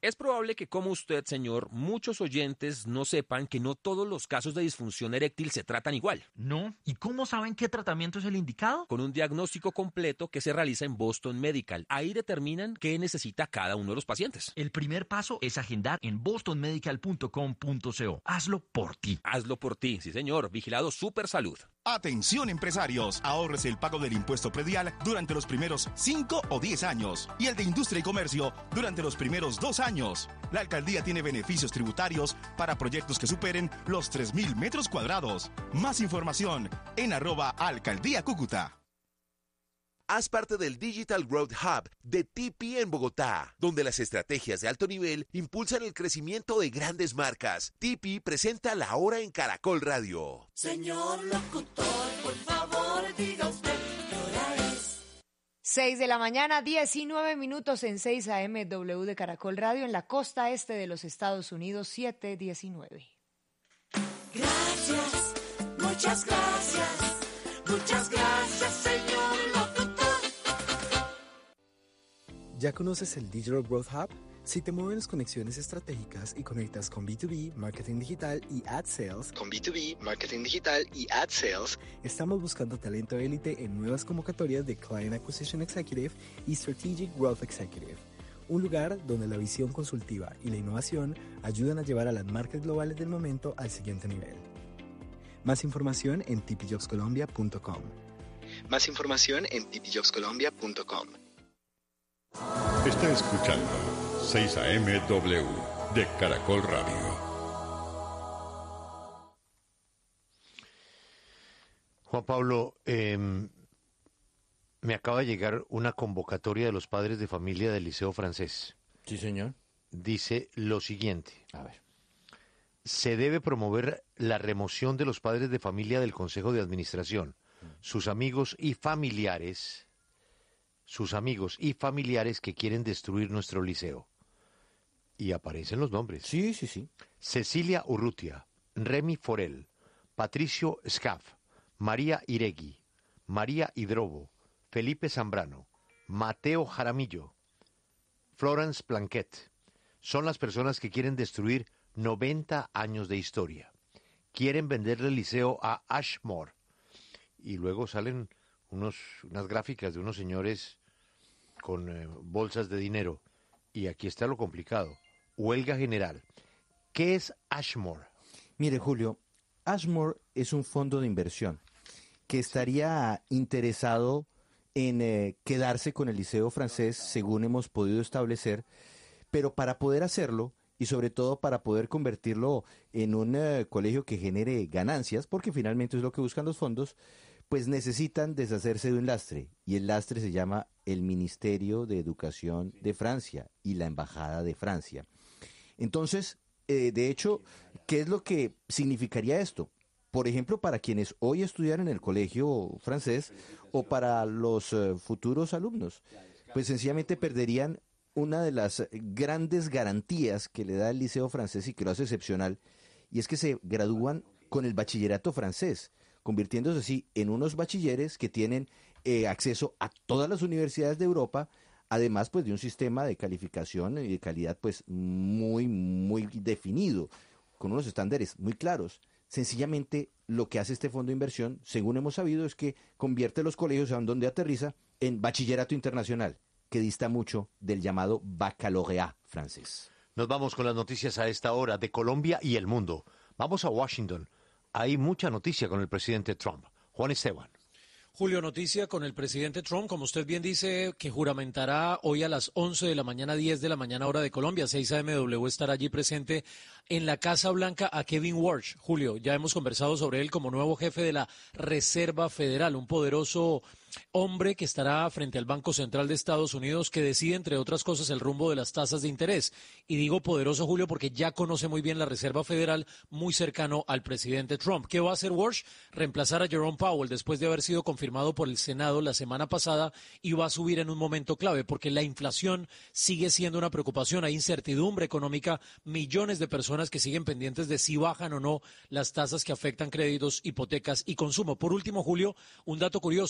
Es probable que, como usted, señor, muchos oyentes no sepan que no todos los casos de disfunción eréctil se tratan igual. No. ¿Y cómo saben qué tratamiento es el indicado? Con un diagnóstico completo que se realiza en Boston Medical. Ahí determinan qué necesita cada uno de los pacientes. El primer paso es agendar en bostonmedical.com.co. Hazlo por ti. Hazlo por ti, sí señor. Vigilado Supersalud. Atención empresarios, ahorres el pago del impuesto predial durante los primeros 5 o 10 años y el de industria y comercio durante los primeros 2 años. La alcaldía tiene beneficios tributarios para proyectos que superen los 3.000 metros cuadrados. Más información en @alcaldía Cúcuta. Haz parte del Digital Growth Hub de TP en Bogotá, donde las estrategias de alto nivel impulsan el crecimiento de grandes marcas. TP presenta La Hora en Caracol Radio. Señor locutor, por favor, diga usted qué hora es. 6 de la mañana, 19 minutos en 6 AM W de Caracol Radio en la costa este de los Estados Unidos, 7:19. Gracias, muchas gracias, señor locutor. ¿Ya conoces el Digital Growth Hub? Si te mueven las conexiones estratégicas y conectas con B2B, marketing digital y ad sales, estamos buscando talento élite en nuevas convocatorias de Client Acquisition Executive y Strategic Growth Executive. Un lugar donde la visión consultiva y la innovación ayudan a llevar a las marcas globales del momento al siguiente nivel. Más información en tpjobscolombia.com. Está escuchando 6 AM W de Caracol Radio. Juan Pablo, me acaba de llegar una convocatoria de los padres de familia del Liceo Francés. Sí, señor. Dice lo siguiente. A ver. Se debe promover la remoción de los padres de familia del Consejo de Administración, sus amigos y familiares que quieren destruir nuestro liceo. Y aparecen los nombres. Sí, sí, sí. Cecilia Urrutia, Remy Forel, Patricio Scaff, María Iregui, María Hidrobo, Felipe Zambrano, Mateo Jaramillo, Florence Blanquet. Son las personas que quieren destruir 90 años de historia. Quieren venderle el liceo a Ashmore. Y luego salen unas gráficas de unos señores con bolsas de dinero. Y aquí está lo complicado. Huelga general. ¿Qué es Ashmore? Mire, Julio, Ashmore es un fondo de inversión que estaría interesado en quedarse con el Liceo Francés, según hemos podido establecer, pero para poder hacerlo, y sobre todo para poder convertirlo en un colegio que genere ganancias, porque finalmente es lo que buscan los fondos, pues necesitan deshacerse de un lastre, y el lastre se llama el Ministerio de Educación de Francia y la Embajada de Francia. Entonces, de hecho, ¿qué es lo que significaría esto? Por ejemplo, para quienes hoy estudian en el colegio francés o para los futuros alumnos, pues sencillamente perderían una de las grandes garantías que le da el Liceo Francés y que lo hace excepcional, y es que se gradúan con el bachillerato francés, convirtiéndose así en unos bachilleres que tienen acceso a todas las universidades de Europa, además pues de un sistema de calificación y de calidad pues muy definido, con unos estándares muy claros. Sencillamente lo que hace este fondo de inversión, según hemos sabido, es que convierte los colegios a donde aterriza en bachillerato internacional, que dista mucho del llamado baccalaureat francés. Nos vamos con las noticias a esta hora de Colombia y el mundo. Vamos a Washington. Hay mucha noticia con el presidente Trump. Juan Esteban. Julio, noticia con el presidente Trump, como usted bien dice, que juramentará hoy a las 11 de la mañana, 10 de la mañana, hora de Colombia. 6 AMW estará allí presente en la Casa Blanca a Kevin Warsh. Julio, ya hemos conversado sobre él como nuevo jefe de la Reserva Federal, un poderoso hombre que estará frente al Banco Central de Estados Unidos, que decide, entre otras cosas, el rumbo de las tasas de interés. Y digo poderoso, Julio, porque ya conoce muy bien la Reserva Federal, muy cercano al presidente Trump. ¿Qué va a hacer Warsh? Reemplazar a Jerome Powell después de haber sido confirmado por el Senado la semana pasada, y va a subir en un momento clave, porque la inflación sigue siendo una preocupación. Hay incertidumbre económica, millones de personas que siguen pendientes de si bajan o no las tasas que afectan créditos, hipotecas y consumo. Por último, Julio, un dato curioso, no será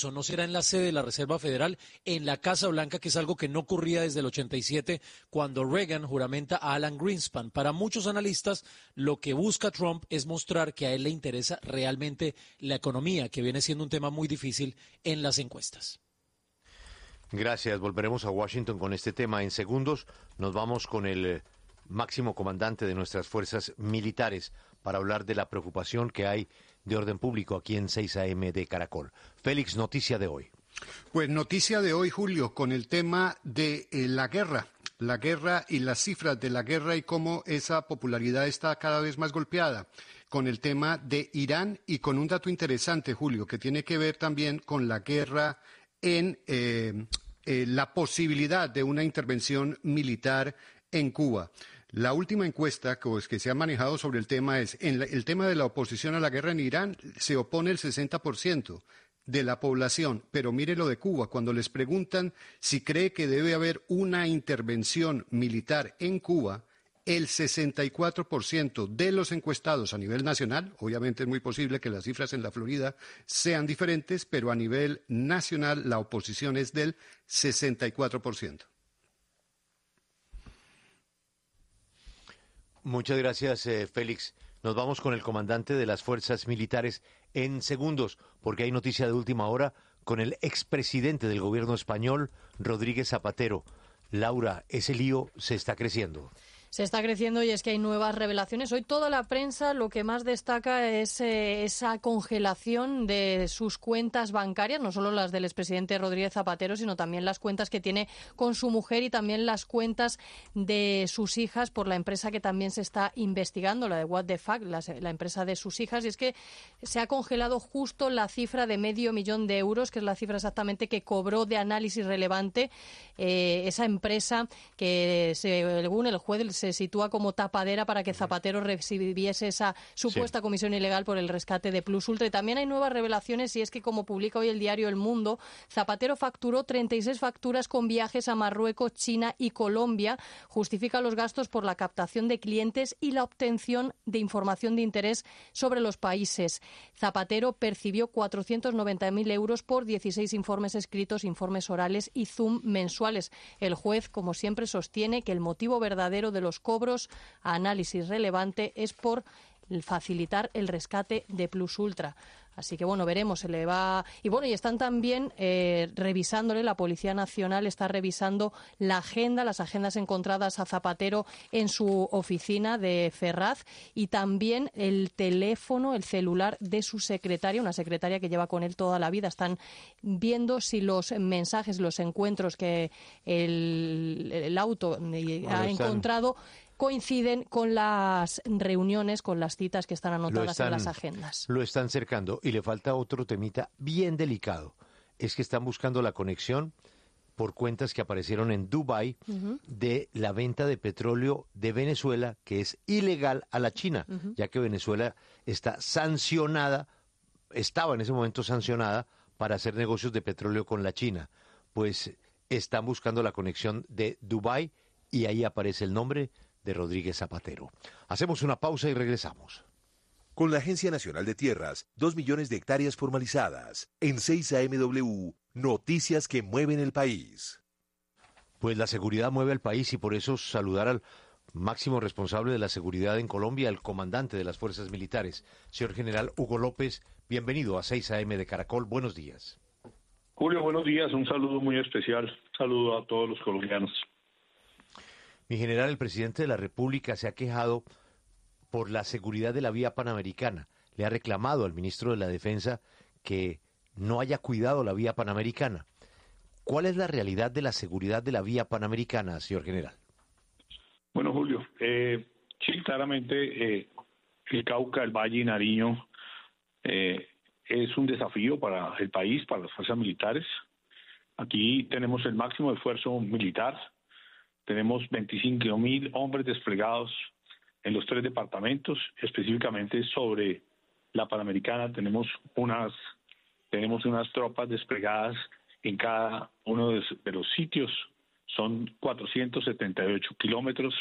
en la sede de la Reserva Federal, en la Casa Blanca, que es algo que no ocurría desde el 87, cuando Reagan juramenta a Alan Greenspan. Para muchos analistas, lo que busca Trump es mostrar que a él le interesa realmente la economía, que viene siendo un tema muy difícil en las encuestas. Gracias. Volveremos a Washington con este tema en segundos. Nos vamos con el máximo comandante de nuestras fuerzas militares para hablar de la preocupación que hay de orden público aquí en 6 AM de Caracol. Félix, noticia de hoy. Pues noticia de hoy, Julio, con el tema de la guerra y las cifras de la guerra y cómo esa popularidad está cada vez más golpeada, con el tema de Irán y con un dato interesante, Julio, que tiene que ver también con la guerra en la posibilidad de una intervención militar en Cuba. La última encuesta que se ha manejado sobre el tema es, el tema de la oposición a la guerra en Irán, se opone el 60% de la población, pero mire lo de Cuba, cuando les preguntan si cree que debe haber una intervención militar en Cuba, el 64% de los encuestados a nivel nacional, obviamente es muy posible que las cifras en la Florida sean diferentes, pero a nivel nacional la oposición es del 64%. Muchas gracias, Félix. Nos vamos con el comandante de las fuerzas militares en segundos, porque hay noticia de última hora con el expresidente del gobierno español, Rodríguez Zapatero. Laura, ese lío se está creciendo. Se está creciendo y es que hay nuevas revelaciones. Hoy toda la prensa lo que más destaca es esa congelación de sus cuentas bancarias, no solo las del expresidente Rodríguez Zapatero, sino también las cuentas que tiene con su mujer y también las cuentas de sus hijas por la empresa que también se está investigando, la de What the Fuck, la empresa de sus hijas. Y es que se ha congelado justo la cifra de $500,000, que es la cifra exactamente que cobró de Análisis Relevante esa empresa que, según el juez, se sitúa como tapadera para que Zapatero recibiese esa supuesta comisión ilegal por el rescate de Plus Ultra. Y también hay nuevas revelaciones, y es que, como publica hoy el diario El Mundo, Zapatero facturó 36 facturas con viajes a Marruecos, China y Colombia. Justifica los gastos por la captación de clientes y la obtención de información de interés sobre los países. Zapatero percibió 490.000 euros por 16 informes escritos, informes orales y Zoom mensuales. El juez, como siempre, sostiene que el motivo verdadero de los cobros a Análisis Relevante es por facilitar el rescate de Plus Ultra. Así que, bueno, veremos, se le va... Y bueno, y están también revisándole, la Policía Nacional está revisando las agendas encontradas a Zapatero en su oficina de Ferraz, y también el teléfono, el celular de su secretaria, una secretaria que lleva con él toda la vida. Están viendo si los mensajes, los encuentros que el auto ha encontrado coinciden con las reuniones, con las citas que están anotadas en las agendas. Lo están cercando, y le falta otro temita bien delicado. Es que están buscando la conexión por cuentas que aparecieron en Dubái de la venta de petróleo de Venezuela, que es ilegal, a la China, ya que Venezuela estaba en ese momento sancionada para hacer negocios de petróleo con la China. Pues están buscando la conexión de Dubái, y ahí aparece el nombre de Rodríguez Zapatero. Hacemos una pausa y regresamos. Con la Agencia Nacional de Tierras, 2 millones de hectáreas formalizadas. En 6 AMW, noticias que mueven el país. Pues la seguridad mueve al país, y por eso saludar al máximo responsable de la seguridad en Colombia, el comandante de las fuerzas militares, señor general Hugo López. Bienvenido a 6 AM de Caracol. Buenos días. Julio, buenos días. Un saludo muy especial. Un saludo a todos los colombianos. Mi general, el presidente de la República se ha quejado por la seguridad de la vía panamericana. Le ha reclamado al ministro de la Defensa que no haya cuidado la vía panamericana. ¿Cuál es la realidad de la seguridad de la vía panamericana, señor general? Bueno, Julio, sí, claramente el Cauca, el Valle y Nariño es un desafío para el país, para las fuerzas militares. Aquí tenemos el máximo esfuerzo militar. Tenemos 25.000 hombres desplegados en los 3 departamentos, específicamente sobre la Panamericana. Tenemos unas tropas desplegadas en cada uno de los sitios. Son 478 kilómetros,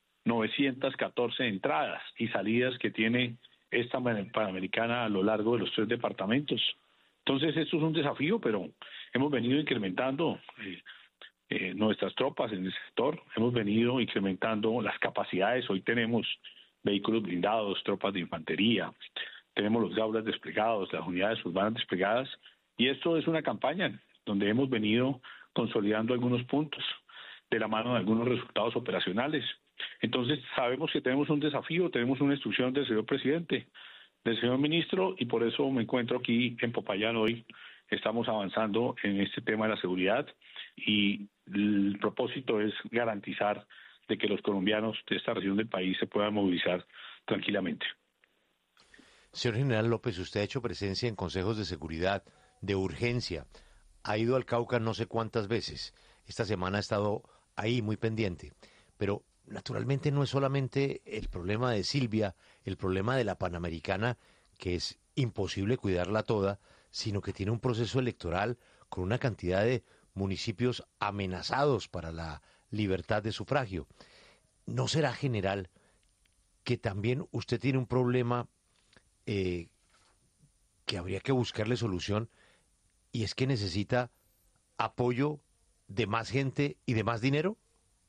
914 entradas y salidas que tiene esta Panamericana a lo largo de los 3 departamentos. Entonces, esto es un desafío, pero hemos venido incrementando nuestras tropas en el sector, hemos venido incrementando las capacidades. Hoy tenemos vehículos blindados, tropas de infantería, tenemos los Gaulas desplegados, las unidades urbanas desplegadas, y esto es una campaña donde hemos venido consolidando algunos puntos de la mano de algunos resultados operacionales. Entonces sabemos que tenemos un desafío, tenemos una instrucción del señor presidente, del señor ministro, y por eso me encuentro aquí en Popayán hoy. Estamos avanzando en este tema de la seguridad y el propósito es garantizar de que los colombianos de esta región del país se puedan movilizar tranquilamente. Señor General López, usted ha hecho presencia en consejos de seguridad, de urgencia, ha ido al Cauca no sé cuántas veces, esta semana ha estado ahí muy pendiente, pero naturalmente no es solamente el problema de Silvia, el problema de la Panamericana, que es imposible cuidarla toda, sino que tiene un proceso electoral con una cantidad de municipios amenazados para la libertad de sufragio. ¿No será, general, que también usted tiene un problema que habría que buscarle solución, y es que necesita apoyo de más gente y de más dinero?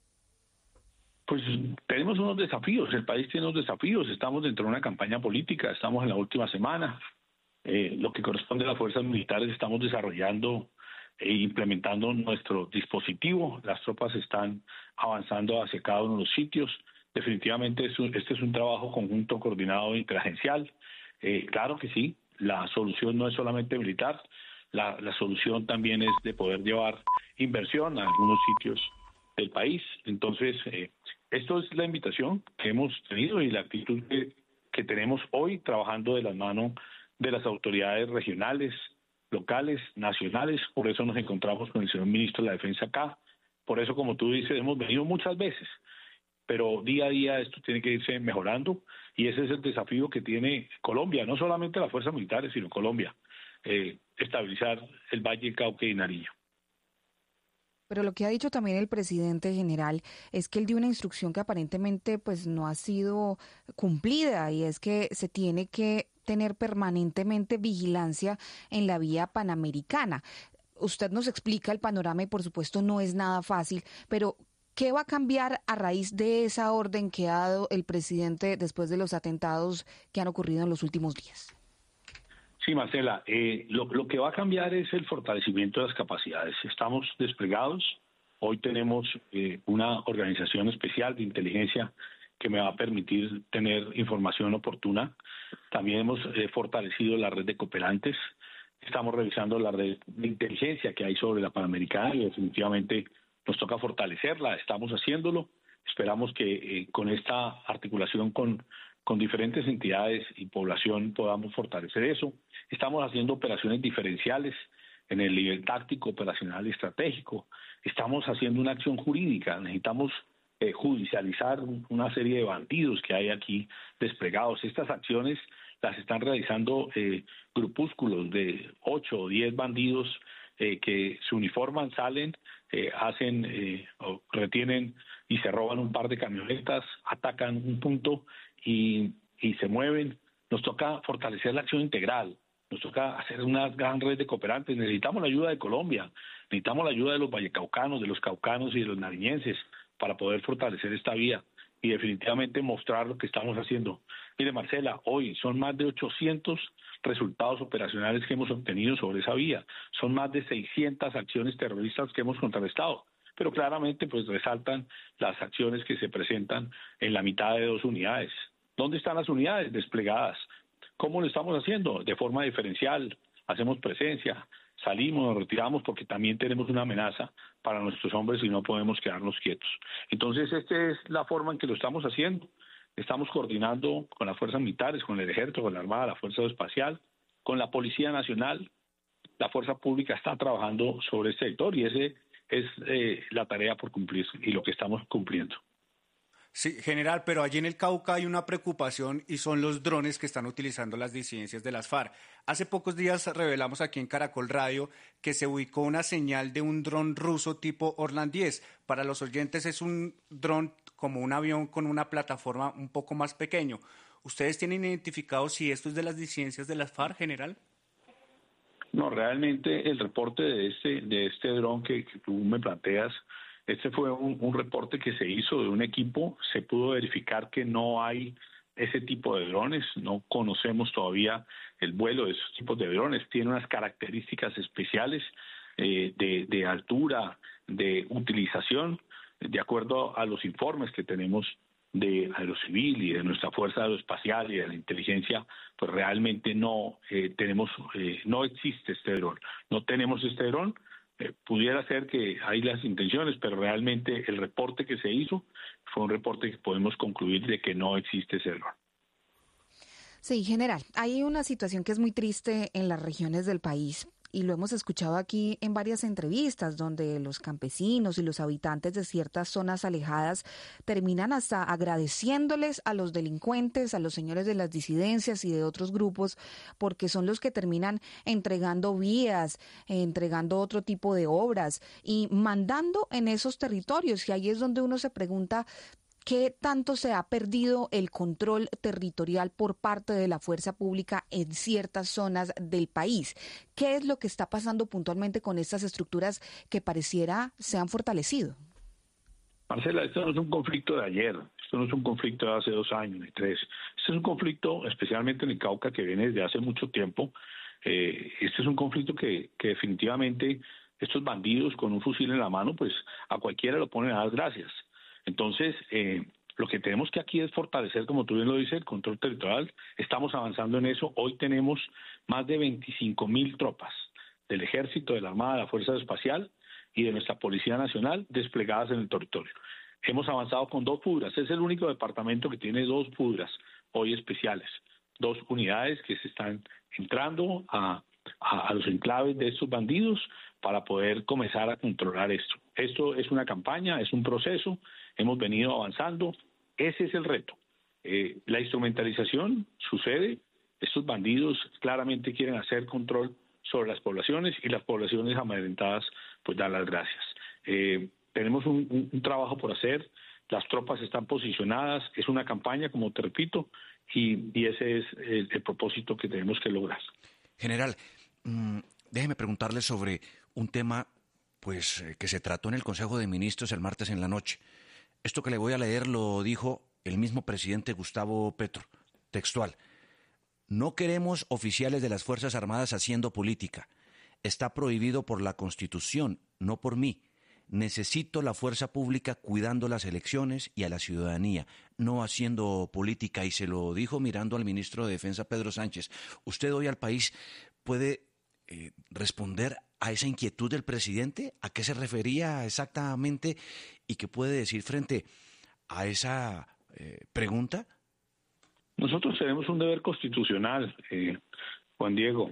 Pues tenemos unos desafíos, el país tiene unos desafíos, estamos dentro de una campaña política, estamos en la última semana. Lo que corresponde a las fuerzas militares, estamos desarrollando e implementando nuestro dispositivo, las tropas están avanzando hacia cada uno de los sitios. Definitivamente este es un trabajo conjunto, coordinado e interagencial. Claro que sí, la solución no es solamente militar, la solución también es de poder llevar inversión a algunos sitios del país. Entonces, esto es la invitación que hemos tenido y la actitud que tenemos hoy, trabajando de la mano de las autoridades regionales, locales, nacionales. Por eso nos encontramos con el señor ministro de la Defensa acá. Por eso, como tú dices, hemos venido muchas veces, pero día a día esto tiene que irse mejorando, y ese es el desafío que tiene Colombia, no solamente las fuerzas militares, sino Colombia, estabilizar el Valle, Cauca y Nariño. Pero lo que ha dicho también el presidente general es que él dio una instrucción que aparentemente pues no ha sido cumplida, y es que se tiene que tener permanentemente vigilancia en la vía panamericana. Usted nos explica el panorama y por supuesto no es nada fácil, pero ¿qué va a cambiar a raíz de esa orden que ha dado el presidente después de los atentados que han ocurrido en los últimos días? Sí, Marcela, lo que va a cambiar es el fortalecimiento de las capacidades. Estamos desplegados. Hoy tenemos una organización especial de inteligencia que me va a permitir tener información oportuna. También hemos fortalecido la red de cooperantes. Estamos revisando la red de inteligencia que hay sobre la Panamericana y definitivamente nos toca fortalecerla. Estamos haciéndolo. Esperamos que con esta articulación con diferentes entidades y población podamos fortalecer eso. Estamos haciendo operaciones diferenciales en el nivel táctico, operacional y estratégico. Estamos haciendo una acción jurídica. Necesitamos judicializar una serie de bandidos que hay aquí desplegados. Estas acciones las están realizando grupúsculos de 8 o 10 bandidos que se uniforman, salen, o retienen y se roban un par de camionetas, atacan un punto y se mueven. Nos toca fortalecer la acción integral, nos toca hacer una gran red de cooperantes. Necesitamos la ayuda de Colombia, necesitamos la ayuda de los vallecaucanos, de los caucanos y de los nariñenses para poder fortalecer esta vía y definitivamente mostrar lo que estamos haciendo. Mire, Marcela, hoy son más de 800 resultados operacionales que hemos obtenido sobre esa vía. Son más de 600 acciones terroristas que hemos contrarrestado. Pero claramente pues resaltan las acciones que se presentan en la mitad de 2 unidades. ¿Dónde están las unidades desplegadas? ¿Cómo lo estamos haciendo? De forma diferencial, hacemos presencia, salimos, nos retiramos porque también tenemos una amenaza para nuestros hombres y no podemos quedarnos quietos. Entonces, esta es la forma en que lo estamos haciendo. Estamos coordinando con las fuerzas militares, con el Ejército, con la Armada, la Fuerza Espacial, con la Policía Nacional. La Fuerza Pública está trabajando sobre este sector y ese es la tarea por cumplir y lo que estamos cumpliendo. Sí, general, pero allí en el Cauca hay una preocupación y son los drones que están utilizando las disidencias de las FARC. Hace pocos días revelamos aquí en Caracol Radio que se ubicó una señal de un dron ruso tipo Orlan 10. Para los oyentes es un dron como un avión con una plataforma un poco más pequeño. ¿Ustedes tienen identificado si esto es de las disidencias de las FARC, general? No, realmente el reporte de este dron que tú me planteas, este fue un reporte que se hizo de un equipo. Se pudo verificar que no hay ese tipo de drones, no conocemos todavía el vuelo de esos tipos de drones. Tiene unas características especiales de altura, de utilización, de acuerdo a los informes que tenemos de Aerocivil y de nuestra Fuerza Aeroespacial y de la inteligencia, pues realmente no no existe este dron. No tenemos este dron. Pudiera ser que hay las intenciones, pero realmente el reporte que se hizo fue un reporte que podemos concluir de que no existe ese dron. Sí, general, hay una situación que es muy triste en las regiones del país. Y lo hemos escuchado aquí en varias entrevistas donde los campesinos y los habitantes de ciertas zonas alejadas terminan hasta agradeciéndoles a los delincuentes, a los señores de las disidencias y de otros grupos, porque son los que terminan entregando vías, entregando otro tipo de obras y mandando en esos territorios. Y ahí es donde uno se pregunta ¿qué tanto se ha perdido el control territorial por parte de la fuerza pública en ciertas zonas del país? ¿Qué es lo que está pasando puntualmente con estas estructuras que pareciera se han fortalecido? Marcela, esto no es un conflicto de ayer, esto no es un conflicto de hace 2 años ni 3. Este es un conflicto, especialmente en el Cauca, que viene desde hace mucho tiempo. Este es un conflicto que definitivamente estos bandidos con un fusil en la mano, pues a cualquiera lo ponen a dar gracias. Entonces, lo que tenemos que aquí es fortalecer, como tú bien lo dices, el control territorial. Estamos avanzando en eso. Hoy tenemos más de 25.000 tropas del Ejército, de la Armada, de la Fuerza Espacial y de nuestra Policía Nacional desplegadas en el territorio. Hemos avanzado con 2 FUDRAS. Es el único departamento que tiene 2 FUDRAS hoy especiales. 2 unidades que se están entrando a los enclaves de estos bandidos para poder comenzar a controlar esto. Esto es una campaña, es un proceso. Hemos venido avanzando. Ese es el reto. La instrumentalización sucede. Estos bandidos claramente quieren hacer control sobre las poblaciones y las poblaciones amedrentadas pues dan las gracias. Tenemos un trabajo por hacer. Las tropas están posicionadas. Es una campaña, como te repito, y ese es el propósito que tenemos que lograr. General, déjeme preguntarle sobre un tema pues que se trató en el Consejo de Ministros el martes en la noche. Esto que le voy a leer lo dijo el mismo presidente Gustavo Petro, textual. No queremos oficiales de las Fuerzas Armadas haciendo política. Está prohibido por la Constitución, no por mí. Necesito la fuerza pública cuidando las elecciones y a la ciudadanía, no haciendo política. Y se lo dijo mirando al ministro de Defensa, Pedro Sánchez. ¿Usted hoy al país puede responder a esa inquietud del presidente? ¿A qué se refería exactamente y qué puede decir frente a esa pregunta? Nosotros tenemos un deber constitucional, Juan Diego.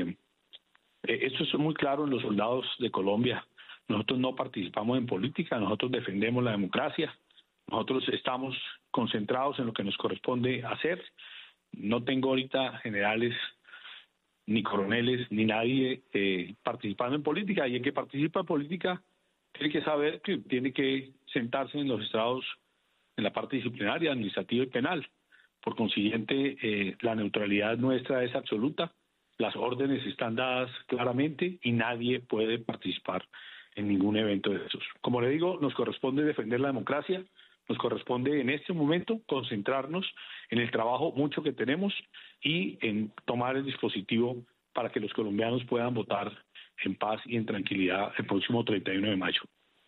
Esto es muy claro en los soldados de Colombia. Nosotros no participamos en política, nosotros defendemos la democracia, nosotros estamos concentrados en lo que nos corresponde hacer. No tengo ahorita generales, ni coroneles, ni nadie participando en política, y el que participa en política tiene que saber que tiene que sentarse en los estrados, en la parte disciplinaria, administrativa y penal. Por consiguiente, la neutralidad nuestra es absoluta, las órdenes están dadas claramente y nadie puede participar en ningún evento de esos. Como le digo, nos corresponde defender la democracia, nos corresponde en este momento concentrarnos en el trabajo mucho que tenemos y en tomar el dispositivo para que los colombianos puedan votar en paz y en tranquilidad el próximo 31 de mayo.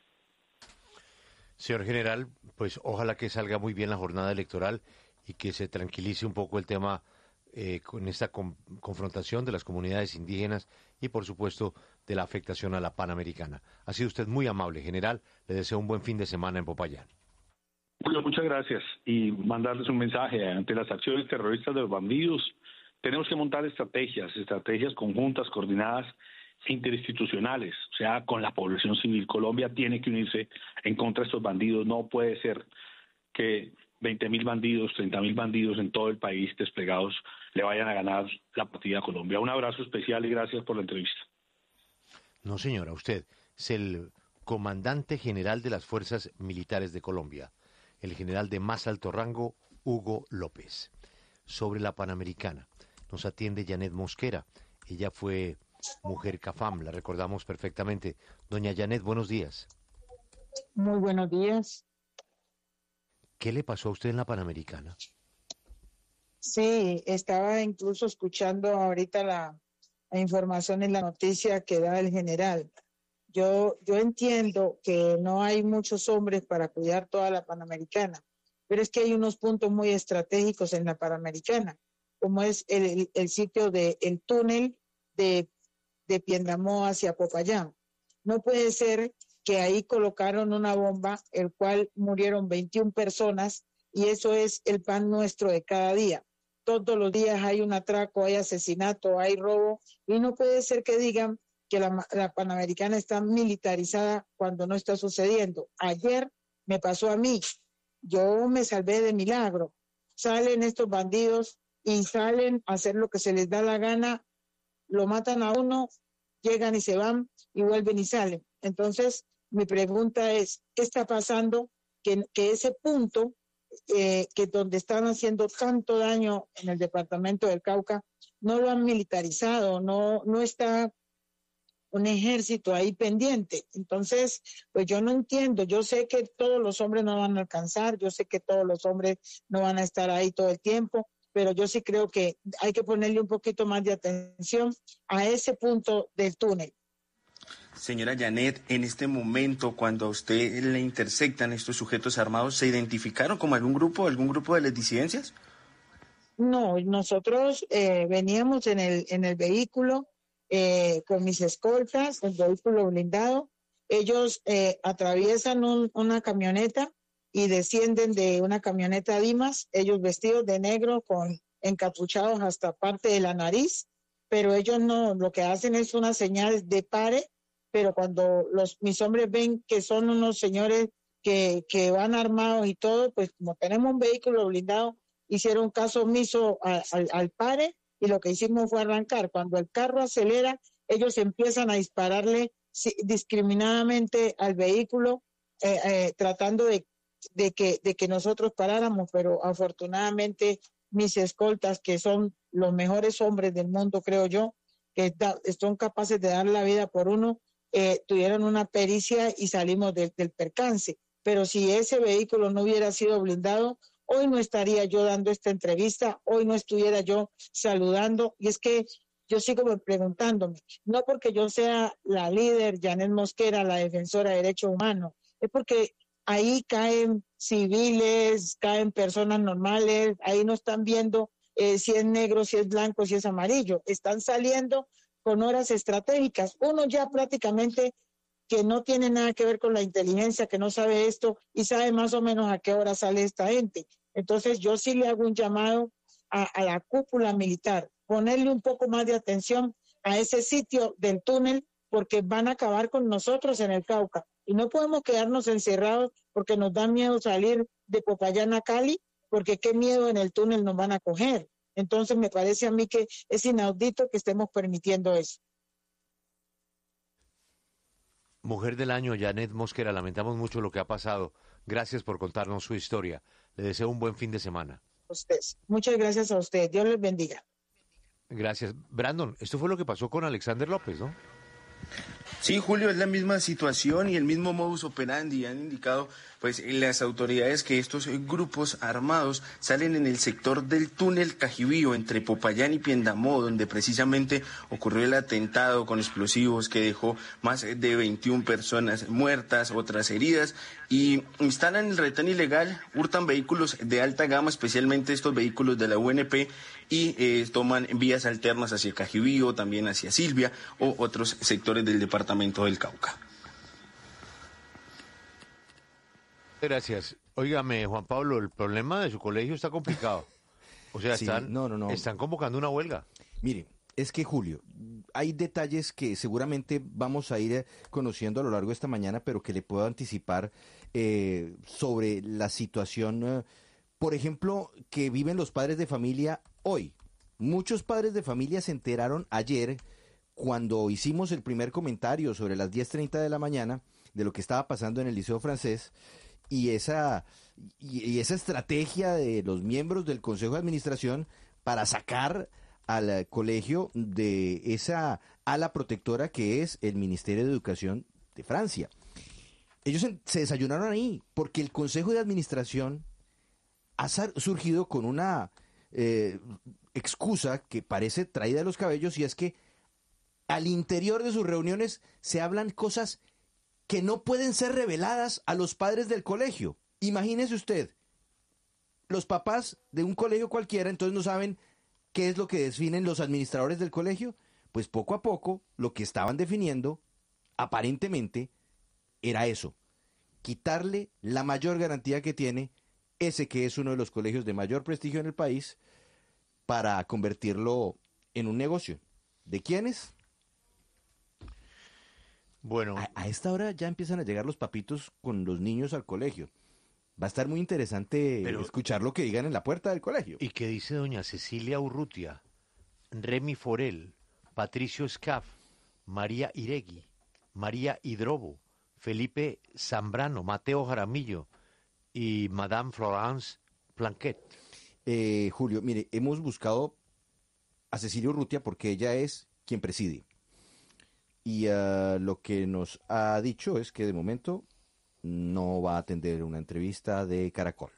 Señor general, pues ojalá que salga muy bien la jornada electoral y que se tranquilice un poco el tema con esta confrontación de las comunidades indígenas y, por supuesto, de la afectación a la Panamericana. Ha sido usted muy amable, general. Le deseo un buen fin de semana en Popayán. Julio, muchas gracias. Y mandarles un mensaje. Ante las acciones terroristas de los bandidos, tenemos que montar estrategias conjuntas, coordinadas, interinstitucionales, o sea, con la población civil. Colombia tiene que unirse en contra de estos bandidos. No puede ser que 20.000 bandidos, 30.000 bandidos en todo el país desplegados le vayan a ganar la partida a Colombia. Un abrazo especial y gracias por la entrevista. No, señora, usted es el comandante general de las Fuerzas Militares de Colombia, el general de más alto rango, Hugo López. Sobre la Panamericana, nos atiende Janet Mosquera. Ella fue Mujer CAFAM, la recordamos perfectamente. Doña Janet, buenos días. Muy buenos días. ¿Qué le pasó a usted en la Panamericana? Sí, estaba incluso escuchando ahorita la información y la noticia que da el general. Yo entiendo que no hay muchos hombres para cuidar toda la Panamericana, pero es que hay unos puntos muy estratégicos en la Panamericana, como es el sitio del túnel de Piendamó hacia Popayán. No puede ser que ahí colocaron una bomba, el cual murieron 21 personas, y eso es el pan nuestro de cada día. Todos los días hay un atraco, hay asesinato, hay robo, y no puede ser que digan que la Panamericana está militarizada cuando no está sucediendo. Ayer me pasó a mí, yo me salvé de milagro. Salen estos bandidos y salen a hacer lo que se les da la gana, lo matan a uno, llegan y se van y vuelven y salen. Entonces, mi pregunta es, ¿qué está pasando? Que ese punto, que donde están haciendo tanto daño en el departamento del Cauca, no lo han militarizado, no está un ejército ahí pendiente. Entonces, pues yo no entiendo. Yo sé que todos los hombres no van a alcanzar, yo sé que todos los hombres no van a estar ahí todo el tiempo, pero yo sí creo que hay que ponerle un poquito más de atención a ese punto del túnel. Señora Janet, en este momento, cuando a usted le intersectan estos sujetos armados, ¿se identificaron como algún grupo de las disidencias? No, nosotros veníamos en el vehículo con mis escoltas, el vehículo blindado. Ellos atraviesan una camioneta y descienden de una camioneta Dimas, ellos vestidos de negro con encapuchados hasta parte de la nariz, pero ellos no, lo que hacen es una señal de pare, pero cuando mis hombres ven que son unos señores que van armados y todo, pues como tenemos un vehículo blindado, hicieron caso omiso al pare, y lo que hicimos fue arrancar. Cuando el carro acelera, ellos empiezan a dispararle discriminadamente al vehículo, tratando de que nosotros paráramos, pero afortunadamente mis escoltas, que son los mejores hombres del mundo, creo yo, que son capaces de dar la vida por uno, tuvieron una pericia y salimos del percance. Pero si ese vehículo no hubiera sido blindado, hoy no estaría yo dando esta entrevista, hoy no estuviera yo saludando. Y es que yo sigo preguntándome, no porque yo sea la líder, Janet Mosquera, la defensora de derechos humanos, es porque ahí caen civiles, caen personas normales, ahí no están viendo si es negro, si es blanco, si es amarillo. Están saliendo con horas estratégicas. Uno ya prácticamente que no tiene nada que ver con la inteligencia, que no sabe esto y sabe más o menos a qué hora sale esta gente. Entonces yo sí le hago un llamado a la cúpula militar, ponerle un poco más de atención a ese sitio del túnel, porque van a acabar con nosotros en el Cauca. Y no podemos quedarnos encerrados porque nos da miedo salir de Popayán a Cali, porque qué miedo en el túnel nos van a coger. Entonces me parece a mí que es inaudito que estemos permitiendo eso. Mujer del año, Janet Mosquera, lamentamos mucho lo que ha pasado. Gracias por contarnos su historia. Le deseo un buen fin de semana. Ustedes. Muchas gracias a usted. Dios les bendiga. Gracias. Brandon, esto fue lo que pasó con Alexander López, ¿no? Sí, Julio, es la misma situación y el mismo modus operandi. Han indicado pues las autoridades que estos grupos armados salen en el sector del túnel Cajibío entre Popayán y Piendamó, donde precisamente ocurrió el atentado con explosivos que dejó más de 21 personas muertas, otras heridas, y instalan el retén ilegal, hurtan vehículos de alta gama, especialmente estos vehículos de la UNP, y toman vías alternas hacia Cajibío, también hacia Silvia o otros sectores del departamento del Cauca. Gracias. Óigame, Juan Pablo, el problema de su colegio está complicado. O sea, Sí, están convocando una huelga. Mire, es que Julio, hay detalles que seguramente vamos a ir conociendo a lo largo de esta mañana, pero que le puedo anticipar sobre la situación, por ejemplo, que viven los padres de familia hoy. Muchos padres de familia se enteraron ayer cuando hicimos el primer comentario sobre las 10:30 de la mañana de lo que estaba pasando en el Liceo Francés. Y esa estrategia de los miembros del Consejo de Administración para sacar al colegio de esa ala protectora que es el Ministerio de Educación de Francia. Ellos se desayunaron ahí porque el Consejo de Administración ha surgido con una excusa que parece traída de los cabellos, y es que al interior de sus reuniones se hablan cosas que no pueden ser reveladas a los padres del colegio. Imagínese usted, los papás de un colegio cualquiera entonces no saben qué es lo que definen los administradores del colegio. Pues poco a poco lo que estaban definiendo aparentemente era eso: quitarle la mayor garantía que tiene ese que es uno de los colegios de mayor prestigio en el país, para convertirlo en un negocio. ¿De quiénes? Bueno, a esta hora ya empiezan a llegar los papitos con los niños al colegio. Va a estar muy interesante escuchar lo que digan en la puerta del colegio. ¿Y qué dice doña Cecilia Urrutia, Remy Forel, Patricio Scaff, María Iregui, María Hidrobo, Felipe Zambrano, Mateo Jaramillo y Madame Florence Planquet? Julio, mire, hemos buscado a Cecilia Urrutia porque ella es quien preside. Y lo que nos ha dicho es que de momento no va a atender una entrevista de Caracol.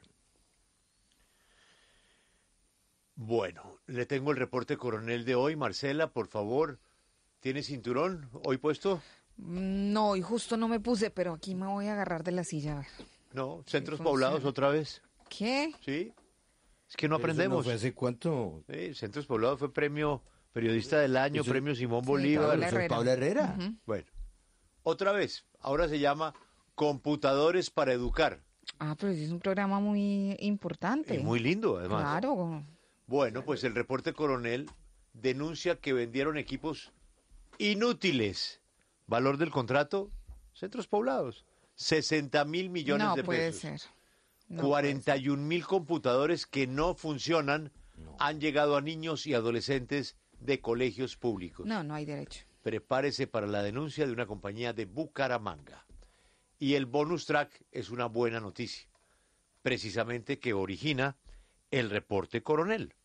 Bueno, le tengo el reporte coronel de hoy. Marcela, por favor, ¿tiene cinturón hoy puesto? No, y justo no me puse, pero aquí me voy a agarrar de la silla. A ver. No, centros poblados otra vez. ¿Qué? Sí, es que no aprendemos. ¿No fue hace cuánto? Sí, centros poblados fue premio periodista del año, premio Simón Bolívar. Paula Herrera. Bueno, otra vez, ahora se llama Computadores para Educar. Ah, pero es un programa muy importante. Y muy lindo, además. Claro. Bueno, pues el reporte coronel denuncia que vendieron equipos inútiles. Valor del contrato, centros poblados, 60,000 millones de pesos. No puede ser. 41,000 computadores que no funcionan han llegado a niños y adolescentes de colegios públicos. No hay derecho. Prepárese para la denuncia de una compañía de Bucaramanga. Y el bonus track es una buena noticia, precisamente que origina el reporte coronel.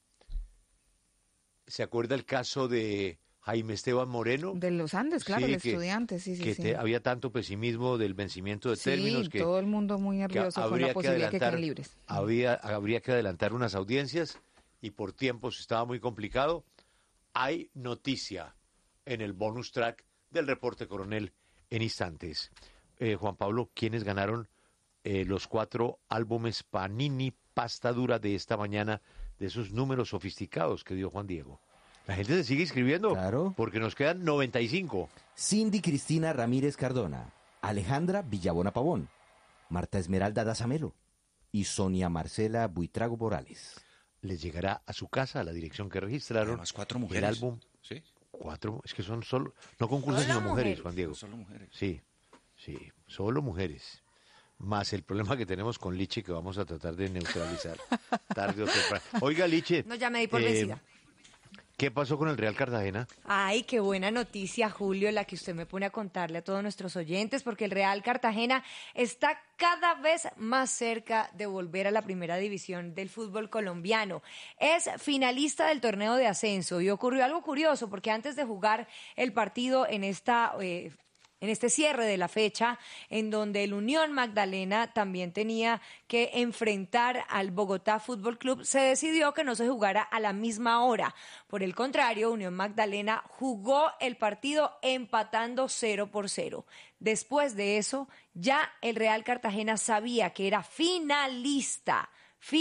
¿Se acuerda el caso de Jaime Esteban Moreno? De los Andes, claro, Sí, el estudiante, sí. Había tanto pesimismo del vencimiento de términos que todo el mundo muy nervioso con la posibilidad que queden libres. Habría que adelantar unas audiencias y por tiempos estaba muy complicado. Hay noticia en el bonus track del reporte coronel en instantes. Juan Pablo, ¿quiénes ganaron los 4 álbumes Panini Pasta Dura de esta mañana, de esos números sofisticados que dio Juan Diego? La gente se sigue inscribiendo, claro, porque nos quedan 95. Cindy Cristina Ramírez Cardona, Alejandra Villabona Pavón, Marta Esmeralda Dazamelo y Sonia Marcela Buitrago Morales. Les llegará a su casa, a la dirección que registraron. Además, 4 mujeres. El álbum. Sí. 4, es que son solo, no concursan sino mujeres, Juan Diego. Solo mujeres. Sí, solo mujeres. Más el problema que tenemos con Liche, que vamos a tratar de neutralizar tarde o temprano. Oiga, Liche. No, ya me di por vencida. ¿Qué pasó con el Real Cartagena? Ay, qué buena noticia, Julio, la que usted me pone a contarle a todos nuestros oyentes, porque el Real Cartagena está cada vez más cerca de volver a la primera división del fútbol colombiano. Es finalista del torneo de ascenso y ocurrió algo curioso, porque antes de jugar el partido en este cierre de la fecha, en donde el Unión Magdalena también tenía que enfrentar al Bogotá Fútbol Club, se decidió que no se jugara a la misma hora. Por el contrario, Unión Magdalena jugó el partido empatando 0-0. Después de eso, ya el Real Cartagena sabía que era finalista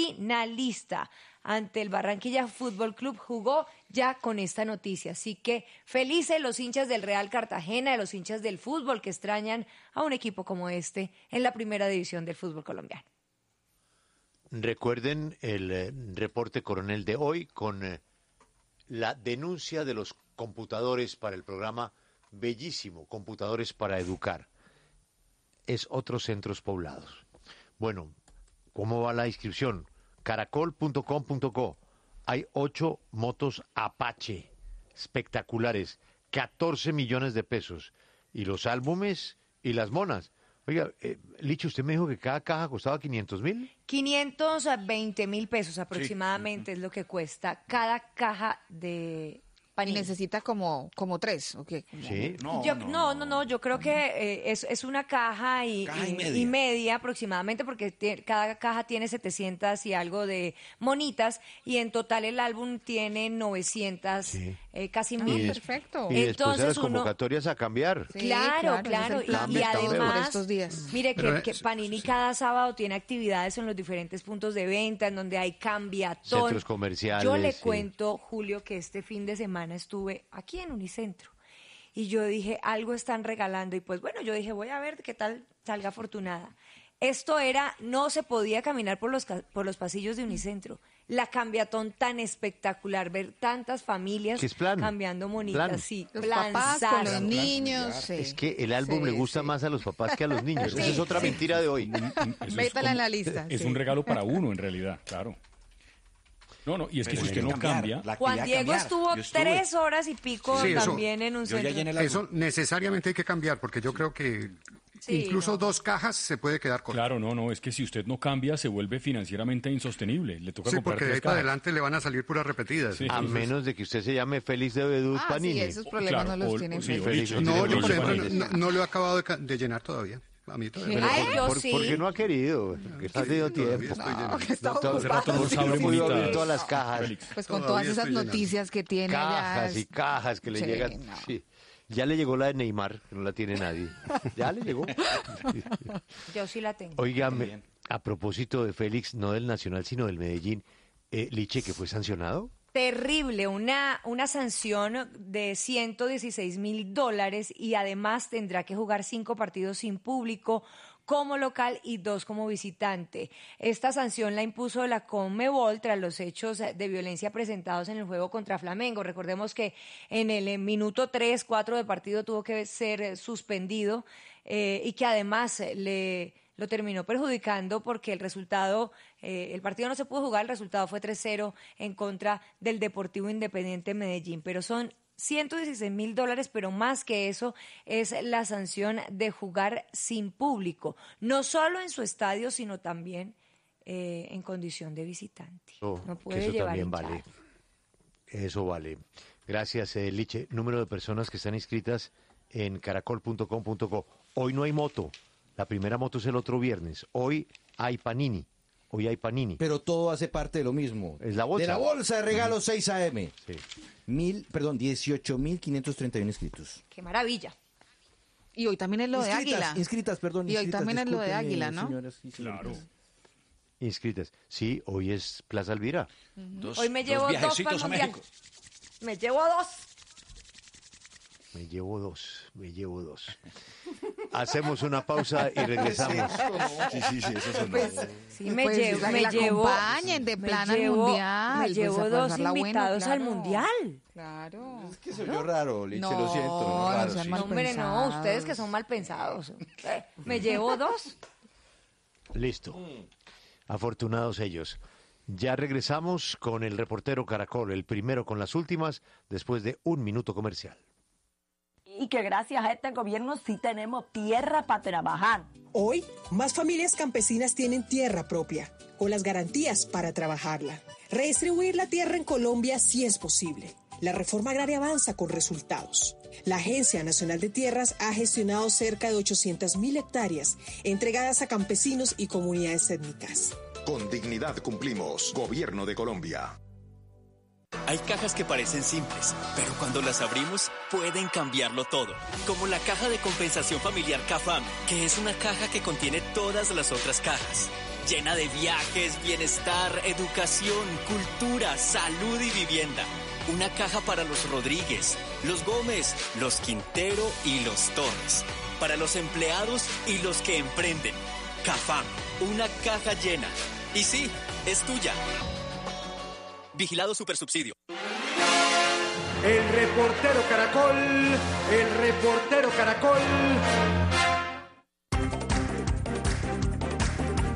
ante el Barranquilla Fútbol Club, jugó ya con esta noticia. Así que felices los hinchas del Real Cartagena, los hinchas del fútbol que extrañan a un equipo como este en la primera división del fútbol colombiano. Recuerden el reporte coronel de hoy con la denuncia de los computadores para el programa bellísimo, Computadores para Educar. Es otros centros poblados. Bueno, ¿cómo va la inscripción? Caracol.com.co. Hay 8 motos Apache espectaculares, 14 millones de pesos. Y los álbumes y las monas Oiga, Licho, usted me dijo que cada caja costaba 500.000. 520.000 pesos aproximadamente es lo que cuesta cada caja de Panini. Y necesita como 3, ¿o qué? Sí. No, yo creo que es una caja y media aproximadamente, porque cada caja tiene 700 y algo de monitas, y en total el álbum tiene 900, casi 1000. Perfecto. Y después Entonces de las convocatorias a cambiar. Sí, claro. Y además, estos días. mire que Panini cada sábado tiene actividades en los diferentes puntos de venta, en donde hay cambiatón. Centros comerciales. Yo le cuento, Julio, que este fin de semana estuve aquí en Unicentro y yo dije, algo están regalando, y pues bueno, yo dije, voy a ver qué tal salga afortunada. Esto no se podía caminar por los pasillos de Unicentro. La cambiatón tan espectacular, ver tantas familias cambiando monitas, plan. sí, Los papás con los niños. Sí. Es que el álbum le gusta más a los papás que a los niños. Esa es otra mentira de hoy. Métala en la lista. Es un regalo para uno, en realidad, claro. No, y es que si usted no cambia... Juan Diego estuvo 3 horas y pico también en un centro. Eso necesariamente hay que cambiar, porque yo creo que incluso 2 cajas se puede quedar con. Claro, es que si usted no cambia se vuelve financieramente insostenible. Le toca comprar porque de ahí para adelante le van a salir puras repetidas. A menos de que usted se llame Félix de Bedús Panini. Sí, esos problemas no los tienen Félix. Yo por ejemplo no lo he acabado de llenar todavía. A mí todavía. Porque no ha querido, que ha tenido tiempo. Hace rato no sabe abrir todas las cajas. Pues con todas esas noticias que tiene. Cajas y cajas que le llegan. Sí. Ya le llegó la de Neymar, que no la tiene nadie. Ya le llegó. Yo sí la tengo. Óigame, a propósito de Félix, no del Nacional, sino del Medellín, Liche, que fue sancionado. Terrible, una sanción de $116,000, y además tendrá que jugar 5 partidos sin público como local y 2 como visitante. Esta sanción la impuso la Conmebol tras los hechos de violencia presentados en el juego contra Flamengo. Recordemos que en el minuto 3-4 de partido tuvo que ser suspendido, y que además lo terminó perjudicando porque el partido no se pudo jugar, el resultado fue 3-0 en contra del Deportivo Independiente Medellín. Pero son $116,000, pero más que eso es la sanción de jugar sin público, no solo en su estadio, sino también en condición de visitante. No puede eso llevar también vale. Eso vale. Gracias, Liche. Número de personas que están inscritas en caracol.com.co. Hoy no hay moto. La primera moto es el otro viernes. Hoy hay Panini. Pero todo hace parte de lo mismo. Es la bolsa. De la bolsa de regalos 6 AM. Sí. 18.531 inscritos. ¡Qué maravilla! Y hoy también es lo de Águila. Inscritas. Y hoy también es lo de Águila, ¿no? Señoras y señores. Claro. Inscritas. Sí, hoy es Plaza Elvira. Hoy me llevo 2 para el Mundial. Me llevo 2. Me llevo dos. Hacemos una pausa y regresamos. Sí, eso son. Sí, me llevo. Acompañen de plan al Mundial. Me llevo 2 invitados al Mundial. Claro. Es que soy yo raro, Liche, lo siento. Hombre, no, ustedes que son mal pensados. Me llevo 2. Listo. Afortunados ellos. Ya regresamos con el reportero Caracol, el primero con las últimas, después de un minuto comercial. Y que gracias a este gobierno sí tenemos tierra para trabajar. Hoy, más familias campesinas tienen tierra propia, con las garantías para trabajarla. Redistribuir la tierra en Colombia sí es posible. La reforma agraria avanza con resultados. La Agencia Nacional de Tierras ha gestionado cerca de 800.000 hectáreas entregadas a campesinos y comunidades étnicas. Con dignidad cumplimos. Gobierno de Colombia. Hay cajas que parecen simples, pero cuando las abrimos pueden cambiarlo todo. Como la caja de compensación familiar CAFAM, que es una caja que contiene todas las otras cajas. Llena de viajes, bienestar, educación, cultura, salud y vivienda. Una caja para los Rodríguez, los Gómez, los Quintero y los Torres. Para los empleados y los que emprenden. CAFAM, una caja llena. Y sí, es tuya. Vigilado Supersubsidio. El reportero Caracol.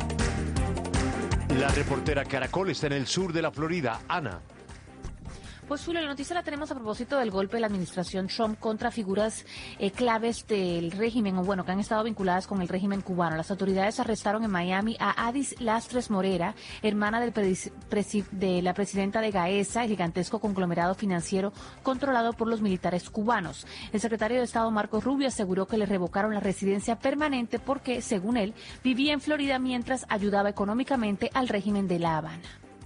La reportera Caracol está en el sur de la Florida. Ana. Pues Julio, la noticia la tenemos a propósito del golpe de la administración Trump contra figuras claves del régimen, o bueno, que han estado vinculadas con el régimen cubano. Las autoridades arrestaron en Miami a Adis Lastres Morera, hermana de la presidenta de Gaesa, el gigantesco conglomerado financiero controlado por los militares cubanos. El secretario de Estado Marco Rubio aseguró que le revocaron la residencia permanente porque, según él, vivía en Florida mientras ayudaba económicamente al régimen de La Habana.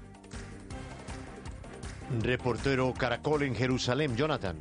Reportero Caracol en Jerusalén, Jonathan.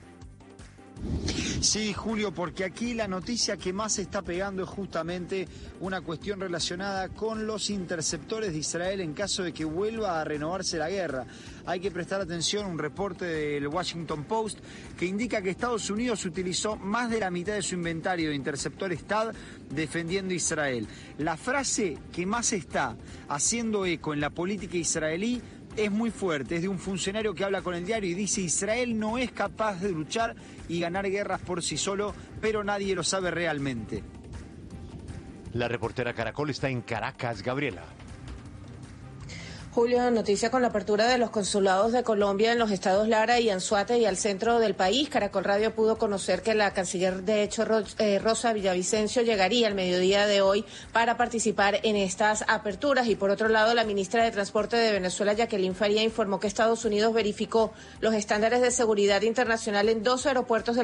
Sí, Julio, porque aquí la noticia que más se está pegando es justamente una cuestión relacionada con los interceptores de Israel en caso de que vuelva a renovarse la guerra. Hay que prestar atención a un reporte del Washington Post que indica que Estados Unidos utilizó más de la mitad de su inventario de interceptores THAAD defendiendo a Israel. La frase que más está haciendo eco en la política israelí es muy fuerte, es de un funcionario que habla con el diario y dice: Israel no es capaz de luchar y ganar guerras por sí solo, pero nadie lo sabe realmente. La reportera Caracol está en Caracas, Gabriela. Julio, noticia con la apertura de los consulados de Colombia en los estados Lara y Anzoátegui y al centro del país. Caracol Radio pudo conocer que la canciller de hecho Rosa Villavicencio llegaría al mediodía de hoy para participar en estas aperturas. Y por otro lado, la ministra de Transporte de Venezuela, Jacqueline Faría, informó que Estados Unidos verificó los estándares de seguridad internacional en 2 aeropuertos del